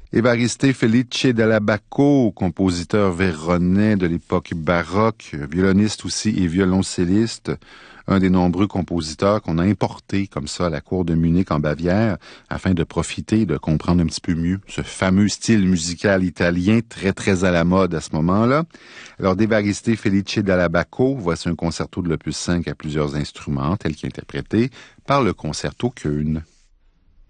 Évariste Felice della Bacco, compositeur véronais de l'époque baroque, violoniste aussi et violoncelliste, un des nombreux compositeurs qu'on a importés comme ça à la cour de Munich en Bavière, afin de profiter, de comprendre un petit peu mieux ce fameux style musical italien très très à la mode à ce moment-là. Alors d'Évariste Felice della Bacco, voici un concerto de l'opus 5 à plusieurs instruments, tel qu'interprété par le Concerto Koen.